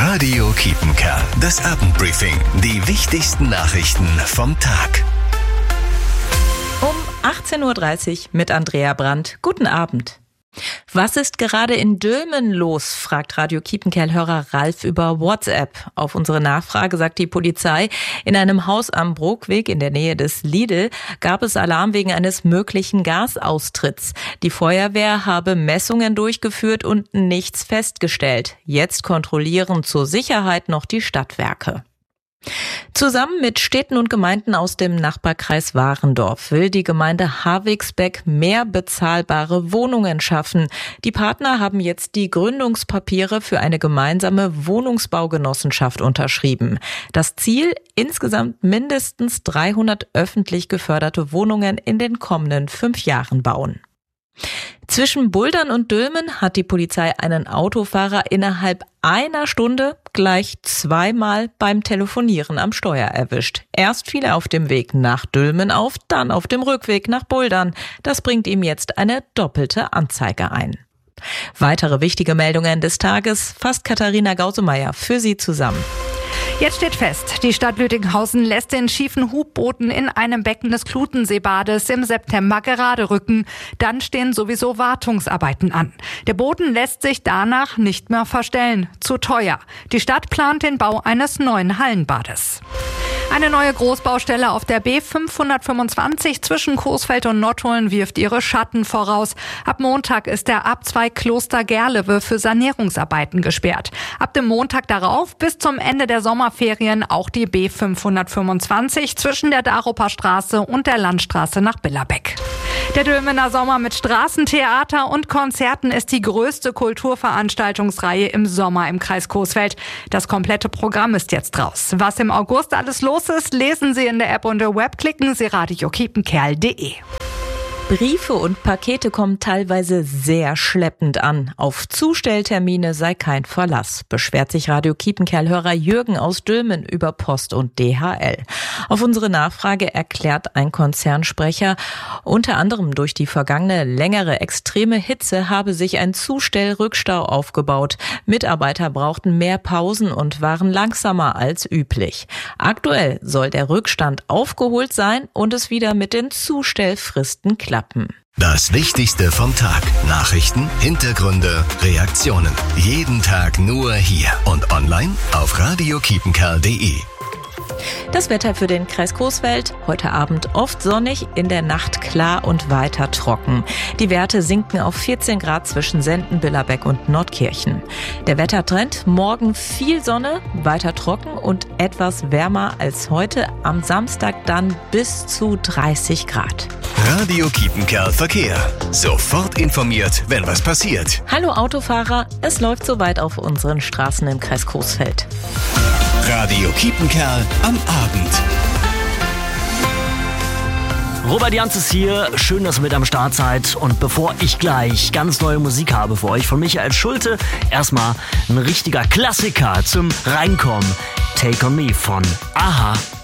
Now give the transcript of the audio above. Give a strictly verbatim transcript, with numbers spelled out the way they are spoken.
Radio Kiepenkerl, das Abendbriefing. Die wichtigsten Nachrichten vom Tag. Um achtzehn Uhr dreißig mit Andrea Brandt. Guten Abend. Was ist gerade in Dülmen los, fragt Radio Kiepenkerl-Hörer Ralf über WhatsApp. Auf unsere Nachfrage sagt die Polizei, in einem Haus am Brookweg in der Nähe des Lidl gab es Alarm wegen eines möglichen Gasaustritts. Die Feuerwehr habe Messungen durchgeführt und nichts festgestellt. Jetzt kontrollieren zur Sicherheit noch die Stadtwerke. Zusammen mit Städten und Gemeinden aus dem Nachbarkreis Warendorf will die Gemeinde Havigsbeck mehr bezahlbare Wohnungen schaffen. Die Partner haben jetzt die Gründungspapiere für eine gemeinsame Wohnungsbaugenossenschaft unterschrieben. Das Ziel: insgesamt mindestens dreihundert öffentlich geförderte Wohnungen in den kommenden fünf Jahren bauen. Zwischen Buldern und Dülmen hat die Polizei einen Autofahrer innerhalb einer Stunde gleich zweimal beim Telefonieren am Steuer erwischt. Erst fiel er auf dem Weg nach Dülmen auf, dann auf dem Rückweg nach Buldern. Das bringt ihm jetzt eine doppelte Anzeige ein. Weitere wichtige Meldungen des Tages fasst Katharina Gausemeyer für Sie zusammen. Jetzt steht fest, die Stadt Lüdinghausen lässt den schiefen Hubboden in einem Becken des Klutenseebades im September gerade rücken. Dann stehen sowieso Wartungsarbeiten an. Der Boden lässt sich danach nicht mehr verstellen. Zu teuer. Die Stadt plant den Bau eines neuen Hallenbades. Eine neue Großbaustelle auf der B fünfhundertfünfundzwanzig zwischen Coesfeld und Nottuln wirft ihre Schatten voraus. Ab Montag ist der Abzweig Kloster Gerlewe für Sanierungsarbeiten gesperrt. Ab dem Montag darauf bis zum Ende der Sommerferien auch die B fünfhundertfünfundzwanzig zwischen der Daruper Straße und der Landstraße nach Billerbeck. Der Dülmener Sommer mit Straßentheater und Konzerten ist die größte Kulturveranstaltungsreihe im Sommer im Kreis Coesfeld. Das komplette Programm ist jetzt raus. Was im August alles los ist, lesen Sie in der App und der Web. Klicken Sie radio kiepenkerl punkt de. Briefe und Pakete kommen teilweise sehr schleppend an. Auf Zustelltermine sei kein Verlass, beschwert sich Radio Kiepenkerl-Hörer Jürgen aus Dülmen über Post und D H L. Auf unsere Nachfrage erklärt ein Konzernsprecher, unter anderem durch die vergangene längere extreme Hitze habe sich ein Zustellrückstau aufgebaut. Mitarbeiter brauchten mehr Pausen und waren langsamer als üblich. Aktuell soll der Rückstand aufgeholt sein und es wieder mit den Zustellfristen klappen. Das Wichtigste vom Tag. Nachrichten, Hintergründe, Reaktionen. Jeden Tag nur hier und online auf radio kiepenkerl punkt de. Das Wetter für den Kreis Coesfeld: heute Abend oft sonnig, in der Nacht klar und weiter trocken. Die Werte sinken auf vierzehn Grad zwischen Senden, Billerbeck und Nordkirchen. Der Wettertrend: morgen viel Sonne, weiter trocken und etwas wärmer als heute. Am Samstag dann bis zu dreißig Grad. Radio Kiepenkerl Verkehr. Sofort informiert, wenn was passiert. Hallo Autofahrer, es läuft soweit auf unseren Straßen im Kreis Coesfeld. Radio Kiepenkerl am Abend. Robert Janz ist hier, schön, dass ihr mit am Start seid. Und bevor ich gleich ganz neue Musik habe für euch von Michael Schulte, erstmal ein richtiger Klassiker zum Reinkommen. Take on Me von Aha.